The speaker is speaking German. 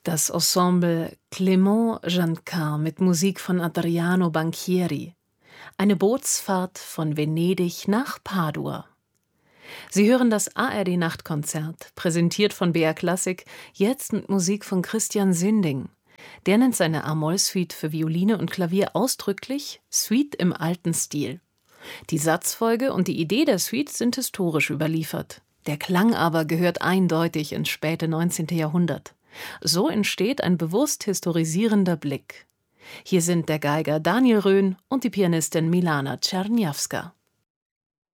Das Ensemble Clément Jeannequin mit Musik von Adriano Banchieri. Eine Bootsfahrt von Venedig nach Padua. Sie hören das ARD-Nachtkonzert, präsentiert von BR Klassik, jetzt mit Musik von Christian Sinding. Der nennt seine A-Moll-Suite für Violine und Klavier ausdrücklich Suite im alten Stil. Die Satzfolge und die Idee der Suite sind historisch überliefert. Der Klang aber gehört eindeutig ins späte 19. Jahrhundert. So entsteht ein bewusst historisierender Blick. Hier sind der Geiger Daniel Röhn und die Pianistin Milana Czerniawska.